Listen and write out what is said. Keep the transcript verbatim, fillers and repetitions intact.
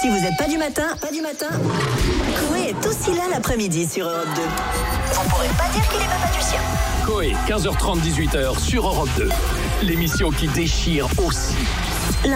Si vous n'êtes pas du matin, pas du matin, Coé est aussi là l'après-midi sur Europe deux. Vous pourrez pas dire qu'il est papa du sien. Coé, quinze heures trente, dix-huit heures sur Europe deux. L'émission qui déchire aussi.